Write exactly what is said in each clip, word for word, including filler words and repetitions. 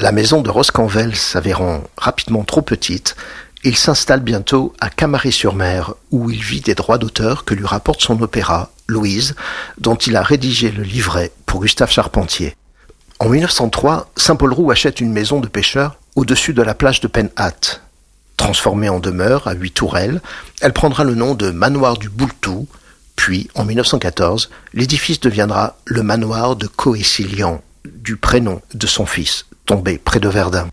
La maison de Roscanvel s'avérant rapidement trop petite, il s'installe bientôt à Camaret-sur-Mer, où il vit des droits d'auteur que lui rapporte son opéra, Louise, dont il a rédigé le livret pour Gustave Charpentier. En mille neuf cent trois, Saint-Paul-Roux achète une maison de pêcheurs au-dessus de la plage de Penhat. Transformée en demeure à huit tourelles, elle prendra le nom de Manoir du Boultou, puis, en mille neuf cent quatorze, l'édifice deviendra le manoir de Coëcilian, du prénom de son fils, tombé près de Verdun.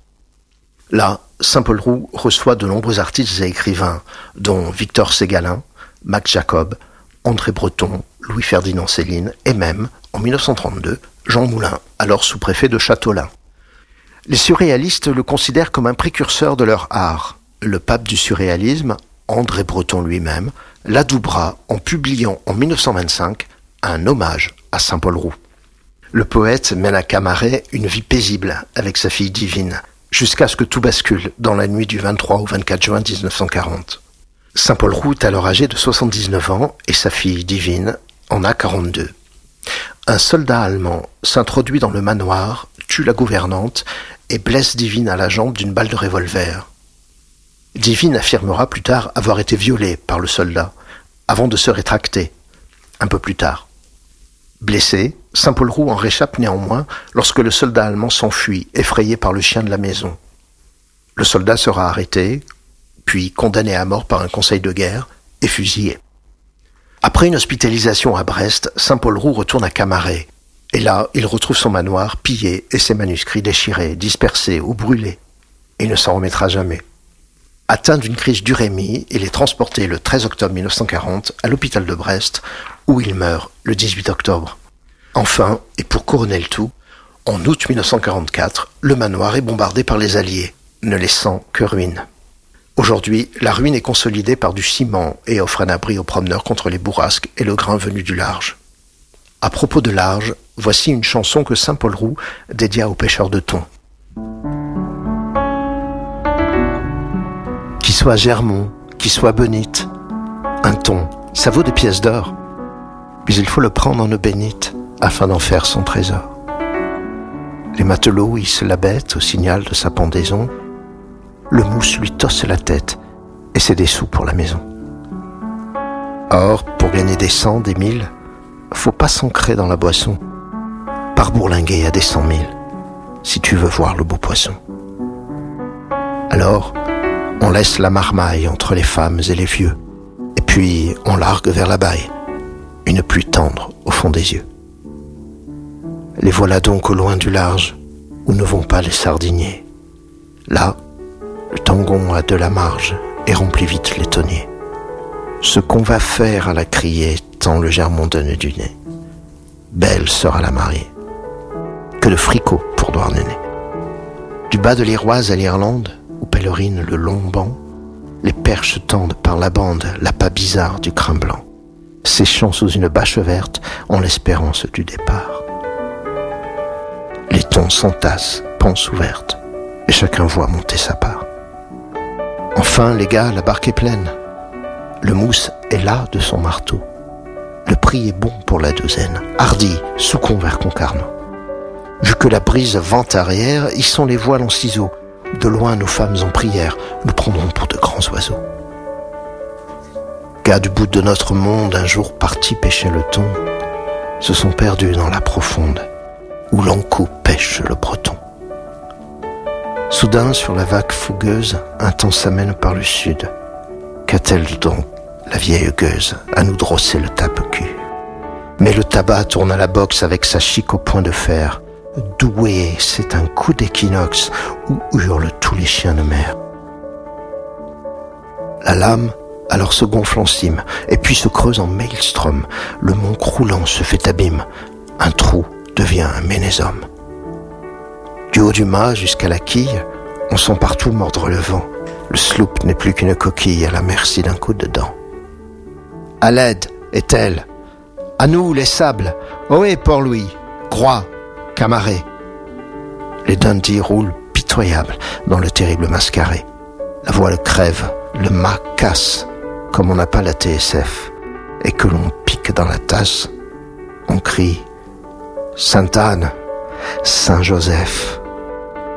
Là, Saint-Paul-Roux reçoit de nombreux artistes et écrivains, dont Victor Ségalin, Max Jacob, André Breton, Louis-Ferdinand Céline et même, en mille neuf cent trente-deux, Jean Moulin, alors sous-préfet de Châteaulin. Les surréalistes le considèrent comme un précurseur de leur art. Le pape du surréalisme, André Breton lui-même, l'adoubera en publiant en mille neuf cent vingt-cinq un hommage à Saint-Paul-Roux. Le poète mène à Camaret une vie paisible avec sa fille Divine, jusqu'à ce que tout bascule dans la nuit du vingt-trois au vingt-quatre juin dix-neuf cent quarante. Saint-Paul-Roux est alors âgé de soixante-dix-neuf ans et sa fille Divine en a quarante-deux. Un soldat allemand s'introduit dans le manoir, tue la gouvernante et blesse Divine à la jambe d'une balle de revolver. Divine affirmera plus tard avoir été violée par le soldat, avant de se rétracter, un peu plus tard. Blessé, Saint-Paul-Roux en réchappe néanmoins lorsque le soldat allemand s'enfuit, effrayé par le chien de la maison. Le soldat sera arrêté, puis condamné à mort par un conseil de guerre et fusillé. Après une hospitalisation à Brest, Saint-Paul-Roux retourne à Camaret. Et là, il retrouve son manoir pillé et ses manuscrits déchirés, dispersés ou brûlés. Il ne s'en remettra jamais. Atteint d'une crise d'urémie, il est transporté le treize octobre mille neuf cent quarante à l'hôpital de Brest, où il meurt le dix-huit octobre. Enfin, et pour couronner le tout, en août mille neuf cent quarante-quatre, le manoir est bombardé par les Alliés, ne laissant que ruines. Aujourd'hui, la ruine est consolidée par du ciment et offre un abri aux promeneurs contre les bourrasques et le grain venu du large. À propos de large, voici une chanson que Saint-Paul-Roux dédia aux pêcheurs de thon. Qu'il soit Germont, qu'il soit Benite, un thon, ça vaut des pièces d'or. Mais il faut le prendre en eau bénite afin d'en faire son trésor. Les matelots hissent la bête au signal de sa pendaison. Le mousse lui tosse la tête et c'est des sous pour la maison. Or, pour gagner des cents, des mille, faut pas s'ancrer dans la boisson. Par bourlinguer à des cent mille, si tu veux voir le beau poisson. Alors, on laisse la marmaille entre les femmes et les vieux, et puis on largue vers la baille, une pluie tendre au fond des yeux. Les voilà donc au loin du large, où ne vont pas les sardiniers. Là, le tangon a de la marge et remplit vite les tonniers. Ce qu'on va faire à la criée, tant le Germont donne du nez. Belle sera la mariée. Que de fricot pour Douarnenez. Du bas de l'Iroise à l'Irlande, où pèlerine le long banc, les perches tendent par la bande l'appât bizarre du crin blanc, séchant sous une bâche verte en l'espérance du départ. Les thons s'entassent, panse ouverte, et chacun voit monter sa part. Enfin, les gars, la barque est pleine. Le mousse est là de son marteau. Le prix est bon pour la douzaine. Hardi, soucons vers Concarneau. Vu que la brise vente arrière, ils sont les voiles en ciseaux. De loin, nos femmes en prière nous prendront pour de grands oiseaux. Gars du bout de notre monde, un jour partis pêcher le thon, se sont perdus dans la profonde, où l'anco pêche le breton. Soudain, sur la vague fougueuse, un temps s'amène par le sud. Qu'a-t-elle donc, la vieille gueuse, à nous drosser le tape-cul? Mais le tabac tourne à la boxe avec sa chique au point de fer. Doué, c'est un coup d'équinoxe où hurlent tous les chiens de mer. La lame alors se gonfle en cime, et puis se creuse en maelstrom. Le mont croulant se fait abîme. Un trou devient un ménésome. Du haut du mât jusqu'à la quille, on sent partout mordre le vent. Le sloop n'est plus qu'une coquille à la merci d'un coup de dent. À l'aide, est-elle? À nous, les sables! Ohé, Port-Louis! Groix! Camaret! Les Dundee roulent pitoyables dans le terrible mascaré. La voile crève, le mât casse, comme on n'a pas la T S F, et que l'on pique dans la tasse. On crie Sainte-Anne, Saint-Joseph.